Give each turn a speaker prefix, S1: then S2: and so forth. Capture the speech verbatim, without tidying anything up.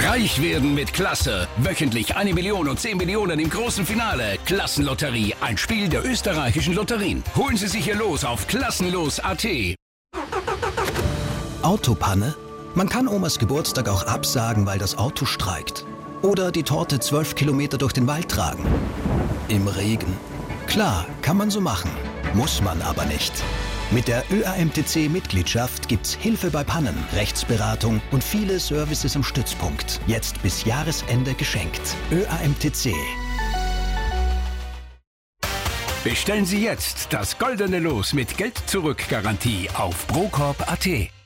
S1: Reich werden mit Klasse. Wöchentlich eine Million und zehn Millionen im großen Finale. Klassenlotterie, ein Spiel der österreichischen Lotterien. Holen Sie sich Ihr Los auf klassenlos punkt at.
S2: Autopanne? Man kann Omas Geburtstag auch absagen, weil das Auto streikt. Oder die Torte zwölf Kilometer durch den Wald tragen. Im Regen. Klar, kann man so machen. Muss man aber nicht. Mit der Ö A M T C-Mitgliedschaft gibt's Hilfe bei Pannen, Rechtsberatung und viele Services im Stützpunkt. Jetzt bis Jahresende geschenkt. Ö A M T C.
S1: Bestellen Sie jetzt das goldene Los mit Geld-Zurück-Garantie auf procorp punkt at.